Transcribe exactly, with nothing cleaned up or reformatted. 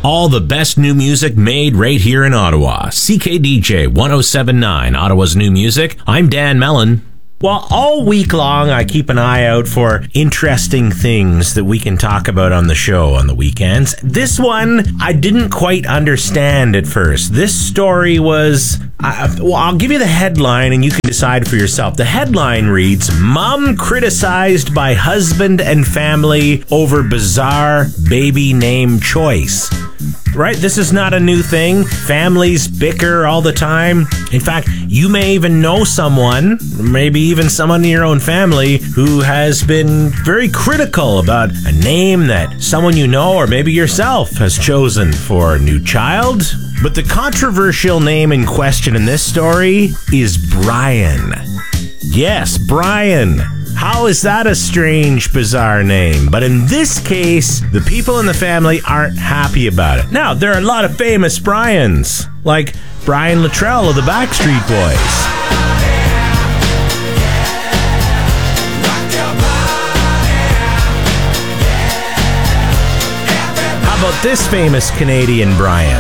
All the best new music made right here in Ottawa. C K D J one oh seven point nine, Ottawa's new music. I'm Dan Mellon. Well, all week long, I keep an eye out for interesting things that we can talk about on the show on the weekends. This one, I didn't quite understand at first. This story was... Uh, well, I'll give you the headline and you can decide for yourself. The headline reads, Mom criticized by husband and family over bizarre baby name choice. Right? This is not a new thing. Families bicker all the time. In fact, you may even know someone, maybe even someone in your own family, who has been very critical about a name that someone you know or maybe yourself has chosen for a new child. But the controversial name in question in this story is Brian. Yes, Brian. How is that a strange, bizarre name? But in this case, the people in the family aren't happy about it. Now, there are a lot of famous Brians, like Brian Littrell of the Backstreet Boys. How about this famous Canadian Brian?